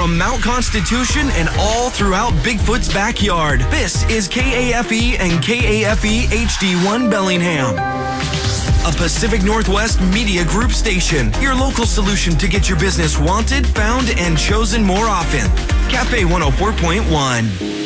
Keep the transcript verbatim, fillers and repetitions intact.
from Mount Constitution and all throughout Bigfoot's backyard. This is K A F E and K A F E H D one Bellingham, a Pacific Northwest Media Group station, your local solution to get your business wanted, found, and chosen more often. Cafe one oh four point one.